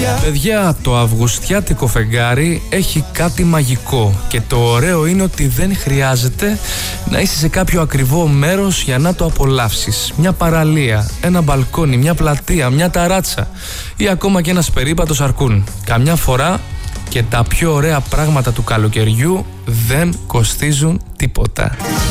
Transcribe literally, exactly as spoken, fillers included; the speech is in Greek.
Παιδιά, το αυγουστιάτικο φεγγάρι έχει κάτι μαγικό και το ωραίο είναι ότι δεν χρειάζεται να είσαι σε κάποιο ακριβό μέρος για να το απολαύσεις. Μια παραλία, ένα μπαλκόνι, μια πλατεία, μια ταράτσα ή ακόμα και ένας περίπατος αρκούν. Καμιά φορά και τα πιο ωραία πράγματα του καλοκαιριού δεν κοστίζουν τίποτα.